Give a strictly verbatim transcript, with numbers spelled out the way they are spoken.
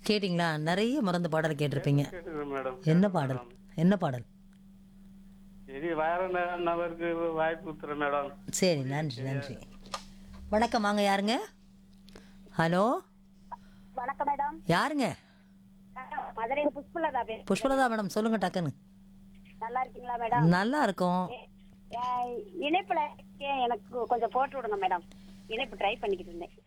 கேட்டிங்களா? நிறைய மறந்த பாடல் கேட்டிருப்பீங்க. கேட்டுக்கிறேன் மேடம். என்ன கேட்டுக்கிறேன் பாடல்? மேடம். என்ன பாடல்? சரி, வேற ந- நபருக்கு வாய்ப்பு கொடுத்துறேன் மேடம். சரி, நன்றி நன்றி. வணக்கம், வாங்க. யாருங்க? ஹலோ, வணக்கம் மேடம். யாருங்க? மதுரையில் புஷ்பலதா பேசுறேன். புஷ்பலதா மேடம், சொல்லுங்க டக்குன்னு. நல்லா இருக்கீங்களா மேடம்? நல்லா இருக்கும். எ- எ- இணைப்புல இருக்கேன், எனக்கு கொஞ்சம் போட்டு விடுங்க மேடம். இணைப்பு ட்ரை பண்ணிக்கிட்டு இருந்தேன்.